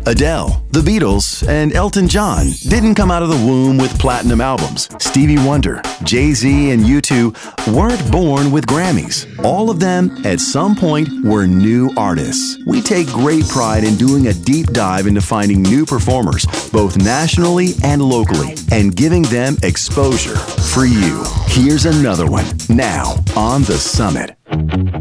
Adele, the Beatles, and Elton John didn't come out of the womb with platinum albums. Stevie Wonder, Jay-Z, and U2 weren't born with Grammys. All of them, at some point, were new artists. We take great pride in doing a deep dive into finding new performers, both nationally and locally, and giving them exposure for you. Here's another one, now on The Summit.